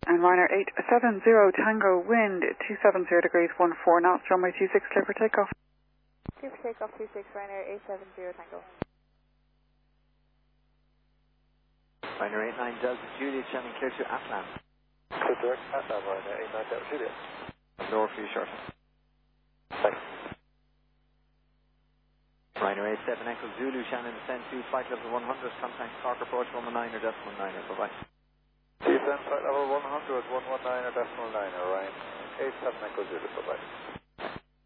And Ryanair 870 Tango, wind 270 degrees 14 knots, runway 26 clear for takeoff. Clear for takeoff 26, Ryanair 870 Tango. Ryanair 89 Delta Juliet, Shannon clear to Atlan. Clear direct Atlan, Ryanair 89 Delta Juliet. Lower for you short. Thanks. Ryanair 87 Echo Zulu, Shannon descend to flight level 100, contact Cork approach 119 or decimal 9, bye bye. Descend flight level 100, 119 or decimal 9, Ryan 87 Echo Zulu, bye bye.